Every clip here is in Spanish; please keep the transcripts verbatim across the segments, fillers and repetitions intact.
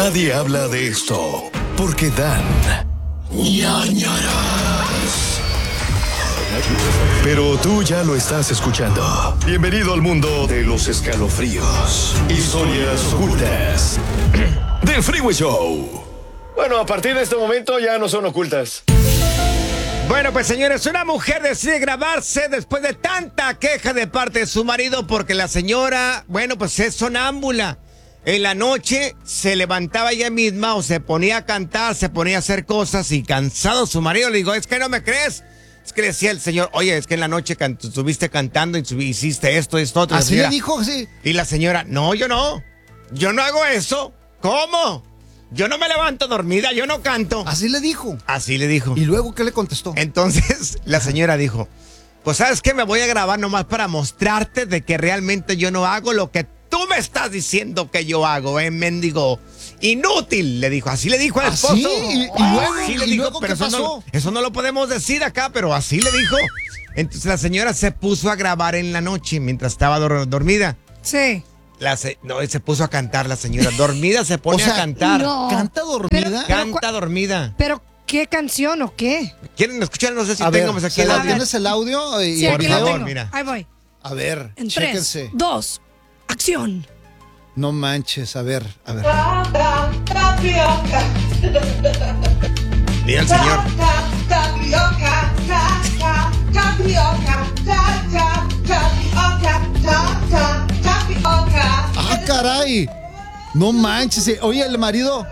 Nadie habla de esto porque dan ñañaras. Pero tú ya lo estás escuchando. Bienvenido al mundo de los escalofríos, historias ocultas del Freeway Show. Bueno, a partir de este momento ya no son ocultas. Bueno, pues señores, una mujer decide grabarse después de tanta queja de parte de su marido porque la señora, bueno, pues es sonámbula. En la noche se levantaba ella misma o se ponía a cantar, se ponía a hacer cosas y cansado su marido le dijo, es que no me crees. Es que le decía el señor, oye, es que en la noche can- estuviste cantando y hiciste esto, esto, otro. Así le dijo, sí. Y la señora, no, yo no, yo no hago eso. ¿Cómo? Yo no me levanto dormida, yo no canto. Así le dijo. Así le dijo. ¿Y luego qué le contestó? Entonces la señora dijo, pues ¿sabes qué? Me voy a grabar nomás para mostrarte de que realmente yo no hago lo que tú me estás diciendo que yo hago, ¿eh, mendigo? Inútil, le dijo. Así le dijo al esposo. ¿Así? ¿Y, y luego, Así le ¿y dijo, luego pero qué eso pasó? no, eso no lo podemos decir acá, pero así le dijo. Entonces la señora se puso a grabar en la noche mientras estaba dor- dormida. Sí. La se, no, se puso a cantar la señora. Dormida se pone O sea, a cantar. no. ¿Canta dormida? Pero- Canta dormida. Pero, ¿qué canción o qué? ¿Quieren escuchar? No sé si A ver, tengamos aquí ¿se el la- audio. ¿tienes el audio? Y, Sí, por aquí video? lo favor, tengo. mira. Ahí voy. A ver, En chéquense. tres, dos, acción. No manches, a ver, a ver. Mira el señor. ¡Ah, caray! No manches. eh. Oye, el marido.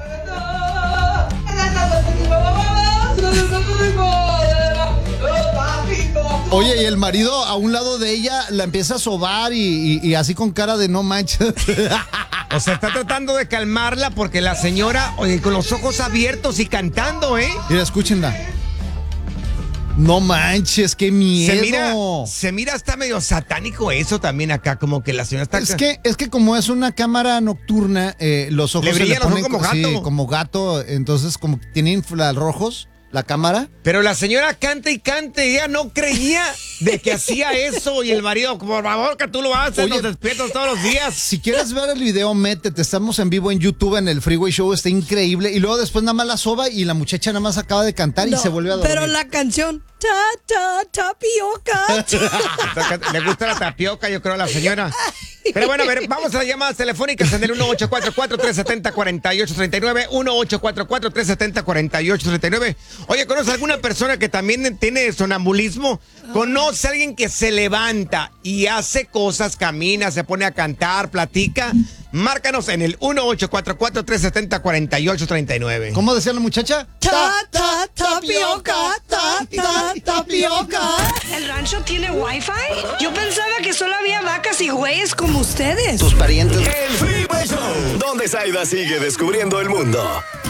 Oye, y el marido a un lado de ella la empieza a sobar y, y- y así con cara de no manches. O sea, está tratando de calmarla porque la señora, oye, con los ojos abiertos y cantando, ¿eh? Mira, escúchenla. No manches, qué miedo. Se mira, se mira hasta medio satánico eso también acá, como que la señora está... Es que, es que como es una cámara nocturna, eh, los ojos Le se brillan los ponen ojos como co- sí, gato. como gato, entonces como que tiene infrarrojos la cámara. Pero la señora canta y canta y ella no creía de que hacía eso y el marido, por favor, que tú lo haces, Oye, nos despiertas todos los días. Si quieres ver el video, métete, estamos en vivo en YouTube en el Freeway Show, está increíble. Y luego después nada más la soba y la muchacha nada más acaba de cantar y No, se vuelve a dormir. Pero la canción, ta, ta, tapioca. Le gusta la tapioca, yo creo, a la señora. Pero bueno, a ver, vamos a las llamadas telefónicas en el uno ocho cuatro cuatro, tres siete cero, cuatro ocho tres nueve, uno ocho cuatro cuatro, tres siete cero, cuatro ocho tres nueve. Oye, ¿conoces alguna persona que también tiene sonambulismo? ¿Conoce a alguien que se levanta y hace cosas, camina, se pone a cantar, platica? Márcanos en el uno ocho cuatro cuatro, tres siete cero, cuatro ocho tres nueve. ¿Cómo decía la muchacha? Ta, ta, tapioca, ta, ta, tapioca. ¿El rancho tiene wifi? Yo pensaba que solo había vacas y güeyes como ustedes. Tus parientes. El Freeway Show, donde Zaida sigue descubriendo el mundo.